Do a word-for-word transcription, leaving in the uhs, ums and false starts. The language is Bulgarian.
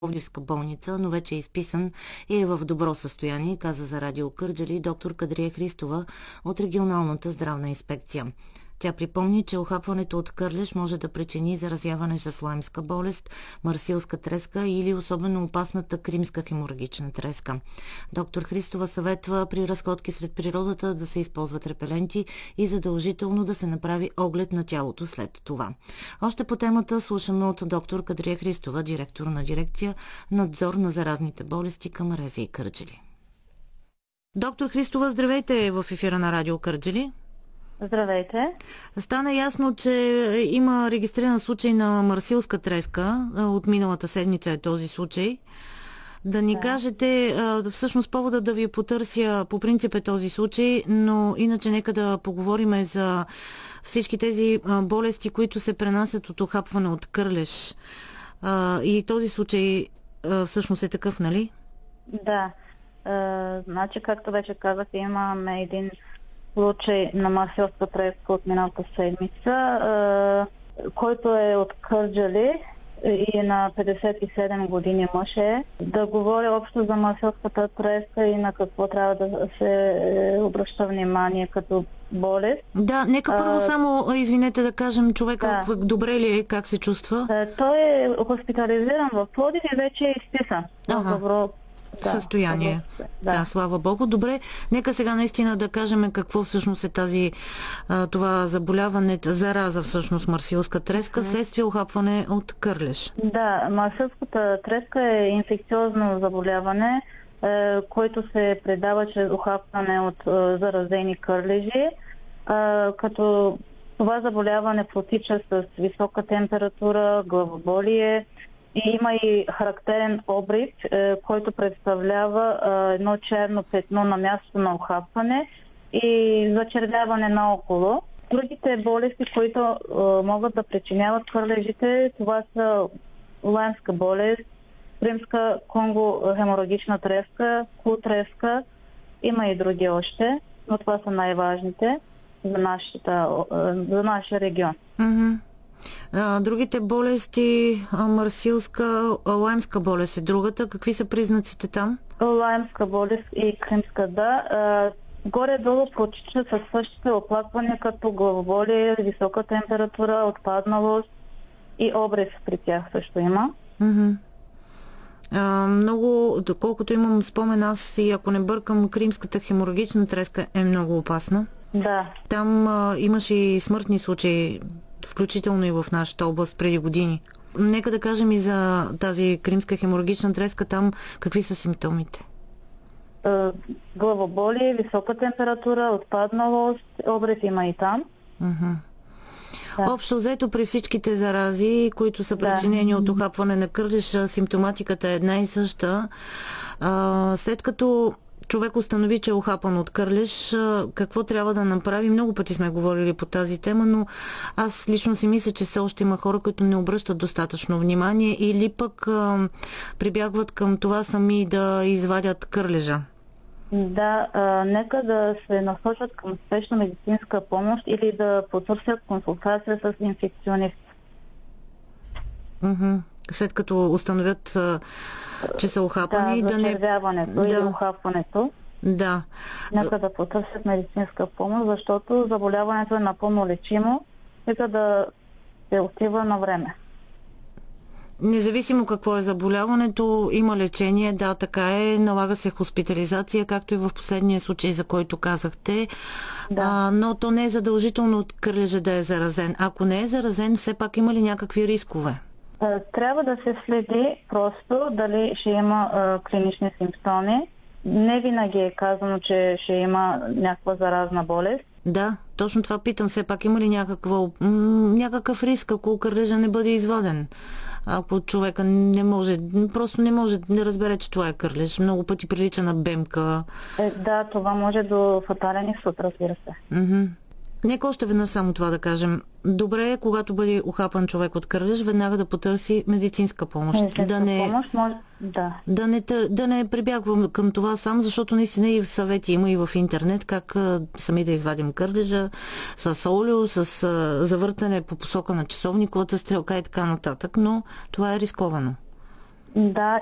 Пловдивска болница, но вече е изписан и е в добро състояние, каза за Радио Кърджали доктор Кадрия Христова от регионалната здравна инспекция. Тя припомни, че охапването от кърлеж може да причини заразяване с лаймска болест, марсилска треска или особено опасната кримска хеморагична треска. Доктор Христова съветва при разходки сред природата да се използват репеленти и задължително да се направи оглед на тялото след това. Още по темата слушаме от доктор Кадрия Христова, директор на дирекция Надзор на заразните болести към РЗИ Кърджали. Доктор Христова, здравейте в ефира на Радио Кърджали. Здравейте. Стана ясно, че има регистриран случай на марсилска треска. От миналата седмица е този случай. Да ни да. кажете, всъщност повода да ви потърся по принцип е този случай, но иначе нека да поговорим за всички тези болести, които се пренасят от охапване от кърлеж. И този случай всъщност е такъв, нали? Да. Значи, както вече казах, имаме един случай на марсилска треска от миналата седмица, който е от Кърджали и е на петдесет и седем години мъж е. Да говоря общо за марсилската треска и на какво трябва да се обръща внимание като болест. Да, нека първо а, само, извинете да кажем, човека да. добре ли е, как се чувства? Той е хоспитализиран в Пловдив и вече е изписан. Ага. Добро Да, състояние. Да. да, слава Богу. Добре, нека сега наистина да кажем какво всъщност е тази това заболяване, зараза всъщност марсилска треска, следствие охапване от кърлеж. Да, марсилската треска е инфекциозно заболяване, е, което се предава чрез охапване от е, заразени кърлежи, е, като това заболяване протича с висока температура, главоболие, и има и характерен обрив, е, който представлява е, едно черно петно на мястото на охапване и зачервяване наоколо. Другите болести, които е, могат да причиняват кърлежите, това са лаймска болест, кримска конго хеморагична треска, кул-треска, има и други още, но това са най-важните за, нашата, за нашия регион. Mm-hmm. А, другите болести, марсилска, лаймска болест е другата. Какви са признаците там? Лаймска болест и кримска, да. А, горе-долу протича със същите оплаквания, като главоболие, висока температура, отпадналост и обрез при тях също има. Mm-hmm. А, много, доколкото имам спомен, аз и ако не бъркам, кримската хеморагична треска е много опасна. Да. Там а, имаше и смъртни случаи, включително и в нашата област преди години. Нека да кажем и за тази кримска хеморагична треска, там какви са симптомите? Главоболие, висока температура, отпадналост, обрез има и там. Uh-huh. Да. Общо взето при всичките зарази, които са причинени да. от охапване на кърлеж, симптоматиката е една и съща. А, след като човек установи, че е охапан от кърлеж, какво трябва да направи? Много пъти сме говорили по тази тема, но аз лично си мисля, че все още има хора, които не обръщат достатъчно внимание или пък а, прибягват към това сами да извадят кърлежа. Да, а, нека да се насочат към спешна медицинска помощ или да потърсят консултация с инфекционист. Mm-hmm. След като установят, че са охапани. Да, зачервяването да не... или охапването. Да. Нека да потърсят медицинска помощ, защото заболяването е напълно лечимо и за да се отива на време. Независимо какво е заболяването, има лечение, да, така е, налага се хоспитализация, както и в последния случай, за който казахте, да. а, но то не е задължително от кърлежа да е заразен. Ако не е заразен, все пак има ли някакви рискове? Трябва да се следи просто дали ще има а, клинични симптоми. Не винаги е казано, че ще има някаква заразна болест. Да, точно това питам. Все пак има ли някаква, м- някакъв риск, ако кърлежа не бъде изваден? Ако човека не може, просто не може да разбере, че това е кърлеж. Много пъти прилича на бемка. Е, да, това може до фатален изход, разбира се. Mm-hmm. Нека още веднъж само това да кажем. Добре е, когато бъде ухапан човек от кърлеж, веднага да потърси медицинска помощ. Медицинска да не, помощ може... да. Да не, да не прибягвам към това сам, защото наистина и в съвети има и в интернет как а, сами да извадим кърлежа с олио, с а, завъртане по посока на часовниковата стрелка и така нататък, но това е рисковано. Да,